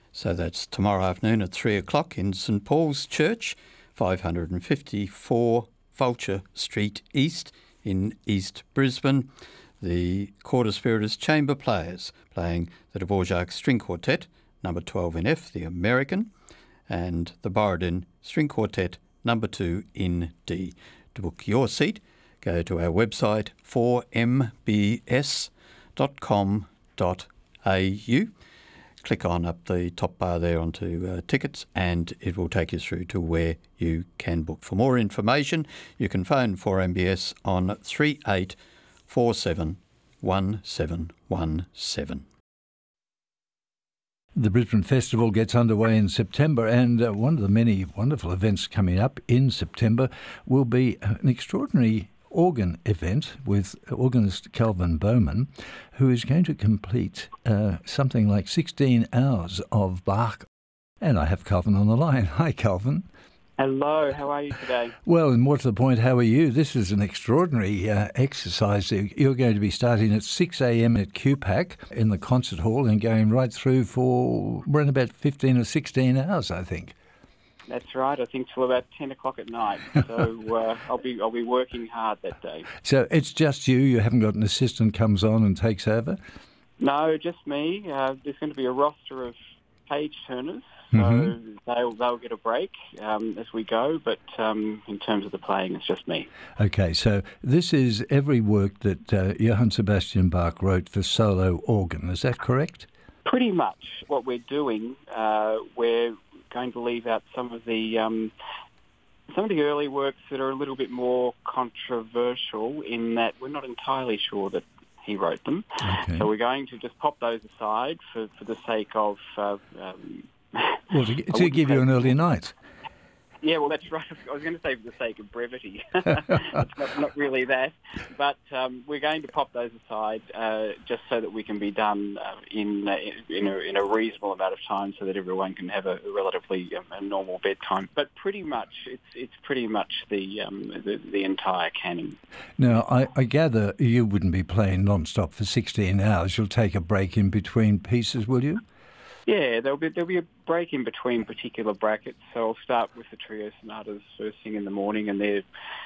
So that's tomorrow afternoon at 3 o'clock in St Paul's Church, 554 Vulture Street East in East Brisbane. The Quarter Spiritus Chamber Players playing the Dvorak String Quartet, number 12 in F, the American, and the Borodin String Quartet, number 2 in D. To book your seat, go to our website 4mbs.com.au. Click on up the top bar there onto tickets, and it will take you through to where you can book. For more information, you can phone 4MBS on 38471717. The Brisbane Festival gets underway in September, and one of the many wonderful events coming up in September will be an extraordinary organ event with organist Calvin Bowman, who is going to complete something like 16 hours of Bach. And I have Calvin on the line. Hi, Calvin. Hello, how are you today? Well, and more to the point, how are you? This is an extraordinary exercise. You're going to be starting at 6 a.m. at QPAC in the concert hall and going right through for around about 15 or 16 hours, I think. That's right. I think till about 10 o'clock at night. So I'll be working hard that day. So it's just you? You haven't got an assistant comes on and takes over? No, just me. There's going to be a roster of page turners, so they'll get a break as we go. But in terms of the playing, it's just me. Okay, so this is every work that Johann Sebastian Bach wrote for solo organ. Is that correct? Pretty much. What we're doing, we're going to leave out some of the early works that are a little bit more controversial in that we're not entirely sure that he wrote them. Okay. So we're going to just pop those aside for the sake of... well, to give you an early night. Yeah, well, that's right. I was going to say for the sake of brevity. It's not really that. But we're going to pop those aside just so that we can be done in a reasonable amount of time so that everyone can have a relatively normal bedtime. But pretty much, it's pretty much the entire canon. Now, I gather you wouldn't be playing non-stop for 16 hours. You'll take a break in between pieces, will you? Yeah, there'll be a break in between particular brackets. So I'll start with the trio sonatas first thing in the morning, and they're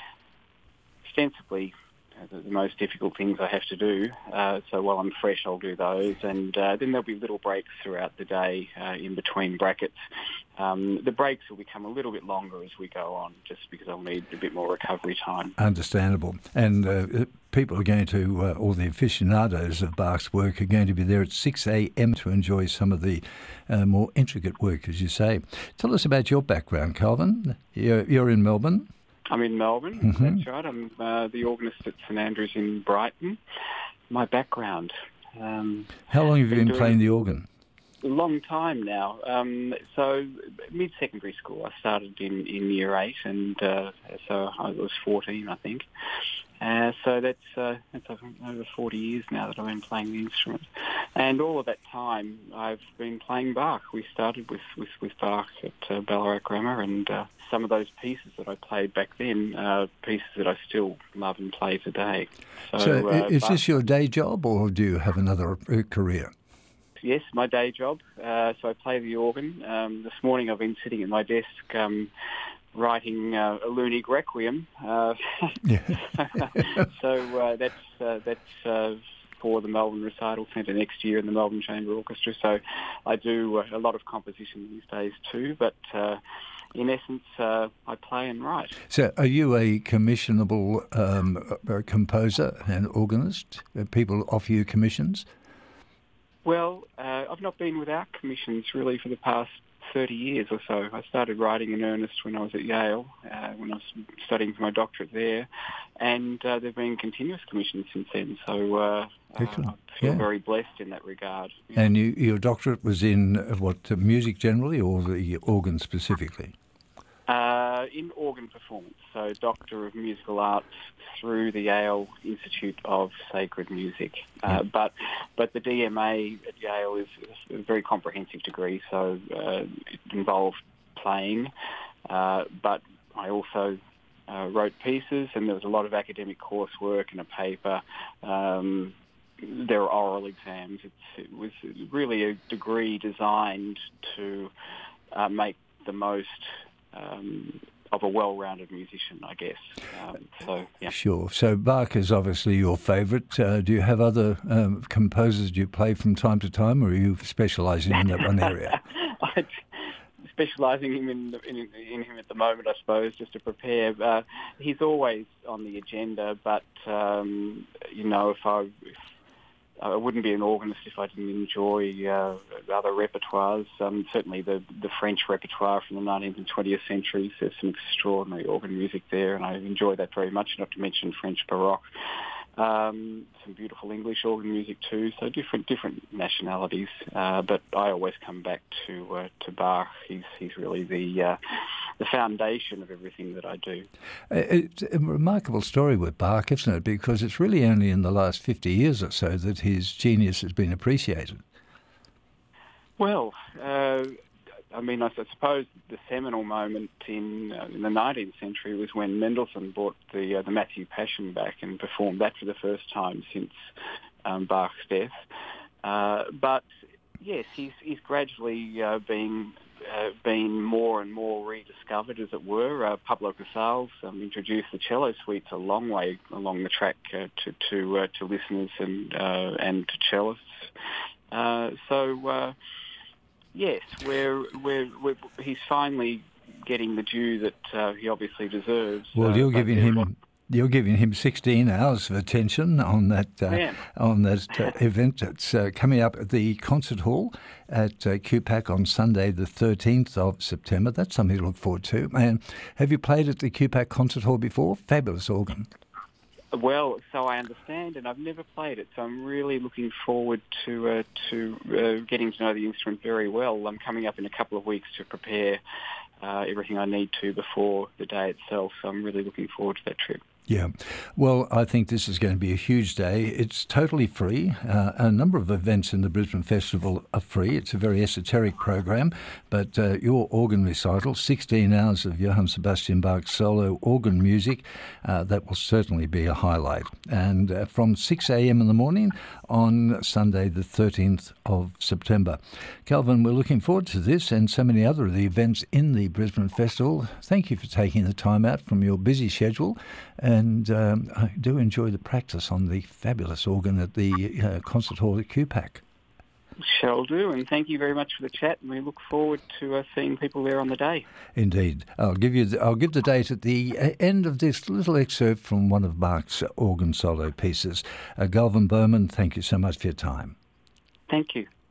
ostensibly the most difficult things I have to do. So while I'm fresh, I'll do those, and then there'll be little breaks throughout the day in between brackets. The breaks will become a little bit longer as we go on, just because I'll need a bit more recovery time. Understandable. And people are going to, all the aficionados of Bach's work are going to be there at 6 a.m. to enjoy some of the more intricate work, as you say. Tell us about your background, Calvin. You're in Melbourne. I'm in Melbourne, That's right. I'm the organist at St Andrews in Brighton. My background. How long have you been playing the organ? A long time now. So mid-secondary school, I started in year 8, and so I was 14, I think. So that's over 40 years now that I've been playing the instrument. And all of that time, I've been playing Bach. We started with Bach at Ballarat Grammar, and some of those pieces that I played back then are pieces that I still love and play today. So is this your day job, or do you have another career? Yes, my day job. So I play the organ. This morning I've been sitting at my desk writing a Lunig Requiem. So that's for the Melbourne Recital Centre next year in the Melbourne Chamber Orchestra. So I do a lot of composition these days too, but in essence, I play and write. So are you a commissionable composer and organist? People offer you commissions? Well, I've not been without commissions really for the past 30 years or so. I started writing in earnest when I was at Yale, when I was studying for my doctorate there, and there have been continuous commissions since then. So I feel very blessed in that regard. Yeah. And your doctorate was in what, music generally, or the organ specifically? In organ performance, so Doctor of Musical Arts through the Yale Institute of Sacred Music. But the DMA at Yale is a very comprehensive degree, so it involved playing, but I also wrote pieces, and there was a lot of academic coursework and a paper there are oral exams. It was really a degree designed to make the most of a well-rounded musician, I guess. Yeah. Sure. So Bach is obviously your favourite. Do you have other composers you play from time to time, or are you specialising in that one area? Specialising in him at the moment, I suppose, just to prepare. He's always on the agenda, but if I wouldn't be an organist if I didn't enjoy other repertoires. Certainly the French repertoire from the 19th and 20th centuries. There's some extraordinary organ music there, and I enjoy that very much, not to mention French Baroque. Some beautiful English organ music too, so different nationalities. But I always come back to Bach. He's really the foundation of everything that I do. It's a remarkable story with Bach, isn't it? Because it's really only in the last 50 years or so that his genius has been appreciated. Well, I suppose the seminal moment in the 19th century was when Mendelssohn brought the Matthew Passion back and performed that for the first time since Bach's death. But yes, he's gradually been more and more rediscovered, as it were. Pablo Casals introduced the cello suites a long way along the track to listeners and to cellists. Yes, he's finally getting the due that he obviously deserves. Well, you're giving him 16 hours of attention on that event. It's coming up at the Concert Hall at QPAC on Sunday, the 13th of September. That's something to look forward to. And have you played at the QPAC Concert Hall before? Fabulous organ. Well, so I understand, and I've never played it, so I'm really looking forward to getting to know the instrument very well. I'm coming up in a couple of weeks to prepare everything I need to before the day itself, so I'm really looking forward to that trip. Yeah. Well, I think this is going to be a huge day. It's totally free. A number of events in the Brisbane Festival are free. It's a very esoteric program, but your organ recital, 16 hours of Johann Sebastian Bach's solo organ music, that will certainly be a highlight. And from 6 a.m. in the morning on Sunday, the 13th of September. Calvin, we're looking forward to this and so many other of the events in the Brisbane Festival. Thank you for taking the time out from your busy schedule. And I do enjoy the practice on the fabulous organ at the Concert Hall at QPAC. Shall do, and thank you very much for the chat, and we look forward to seeing people there on the day. Indeed. I'll give the date at the end of this little excerpt from one of Bach's organ solo pieces. Galvin Bowman, thank you so much for your time. Thank you.